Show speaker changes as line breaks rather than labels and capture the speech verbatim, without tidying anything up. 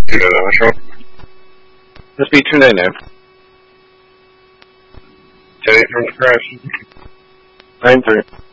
Tune in, Ashok. Just be tuned in now. ten eight from the crash. nine three.